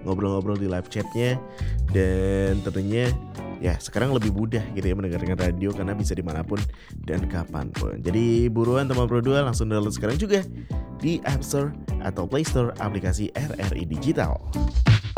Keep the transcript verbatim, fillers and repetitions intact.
ngobrol-ngobrol di live chatnya. Dan tentunya ya sekarang lebih mudah gitu ya mendengarkan radio karena bisa dimanapun dan kapanpun. Jadi buruan teman Pro dua langsung download sekarang juga di App Store atau Play Store aplikasi R R I Digital.